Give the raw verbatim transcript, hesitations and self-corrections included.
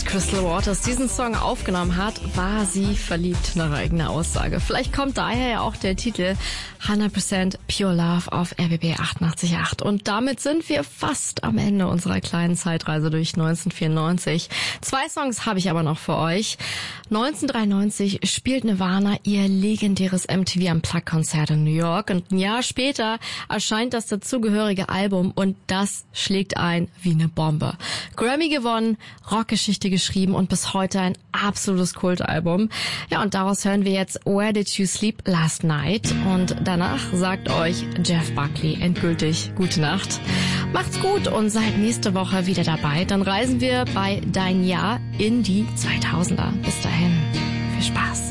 Crystal Waters diesen Song aufgenommen hat, war sie verliebt, nach eigener Aussage. Vielleicht kommt daher ja auch der Titel hundert Prozent Pure Love auf R B B achtundachtzig Komma acht. Und damit sind wir fast am Ende unserer kleinen Zeitreise durch neunzehnhundertvierundneunzig. Zwei Songs habe ich aber noch für euch. neunzehnhundertdreiundneunzig spielt Nirvana ihr legendäres M T V Unplugged-Konzert in New York. Und ein Jahr später erscheint das dazugehörige Album und das schlägt ein wie eine Bombe. Grammy gewonnen, Rockgeschichte geschrieben und bis heute ein absolutes Kultalbum. Ja, und daraus hören wir jetzt Where Did You Sleep Last Night? Und danach sagt euch Jeff Buckley endgültig gute Nacht. Macht's gut und seid nächste Woche wieder dabei. Dann reisen wir bei Dein Jahr in die zweitausender. Bis dahin, viel Spaß.